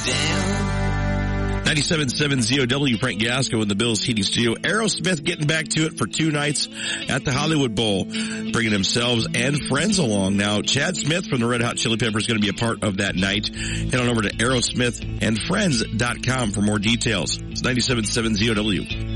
97.7 ZOW, Frank Gasco in the Bills Heating Studio. Aerosmith getting back to it for 2 nights at the Hollywood Bowl, bringing themselves and friends along. Now, Chad Smith from the Red Hot Chili Peppers is going to be a part of that night. Head on over to aerosmithandfriends.com for more details. It's 97.7 ZOW.